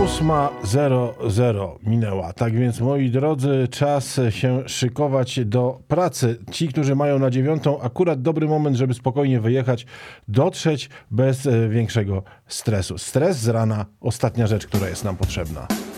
8:00 minęła. Tak więc, moi drodzy, czas się szykować do pracy. Ci, którzy mają na 9:00, akurat dobry moment, żeby spokojnie wyjechać, dotrzeć bez większego stresu. Stres z rana, ostatnia rzecz, która jest nam potrzebna.